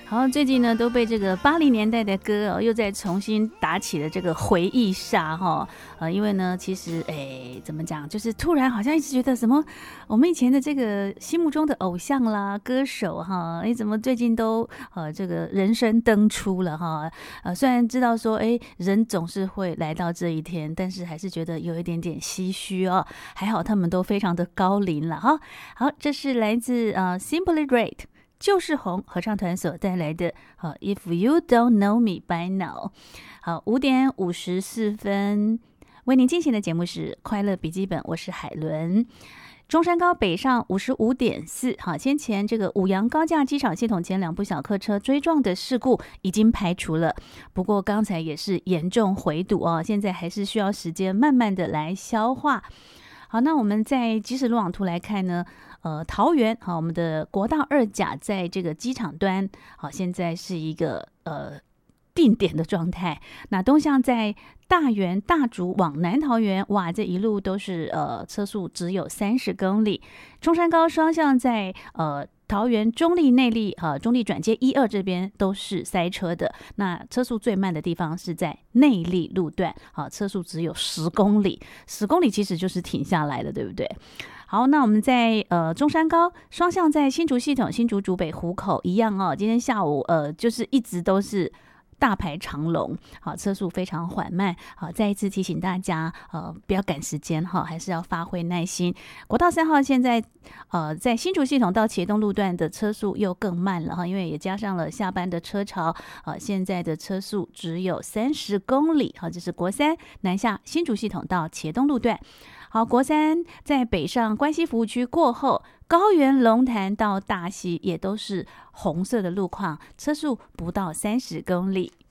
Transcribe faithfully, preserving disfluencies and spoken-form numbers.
好，最近呢都被这个八零年代的歌哦，又再重新打起了这个回忆杀哈。呃，因为呢，其实哎，怎么讲，就是突然好像一直觉得什么，我们以前的这个心目中的偶像啦、歌手哈，哎，怎么最近都呃这个人生登出了哈？呃，虽然知道说哎，人总是会来到这一天，但是还是觉得有一点点唏嘘哦。还好他们都非常的高龄了哈。好，这是来自呃 Simply Red。就是红合唱团所带来的好 If You Don't Know Me By Now。 好，五点五十四分为您进行的节目是快乐笔记本，我是海伦。中山高北上五十五点四，好，先前这个五羊高架机场系统前两部小客车追撞的事故已经排除了，不过刚才也是严重回堵哦，现在还是需要时间慢慢的来消化。好，那我们在即时路网图来看呢，呃，桃园好，我们的国道二甲在这个机场端，好，现在是一个呃定点的状态。那东向在大园大竹往南桃园，哇，这一路都是呃车速只有三十公里。中山高双向在呃。桃园中立内坜啊，中立转接一二这边都是塞车的。那车速最慢的地方是在内坜路段，好，车速只有十公里，十公里其实就是停下来了，对不对？好，那我们在呃中山高双向在新竹系统，新竹竹北湖口一样哦。今天下午呃就是一直都是大排长龙，好，车速非常缓慢，好，再一次提醒大家，呃，不要赶时间哈，还是要发挥耐心。国道三号现在，呃，在新竹系统到茄东路段的车速又更慢了哈，因为也加上了下班的车潮，呃，现在的车速只有三十公里，好，这是国三南下新竹系统到茄东路段。好，国三在北上关西服务区过后，高原龙潭到大溪也都是红色的路况，车速不到三十公里。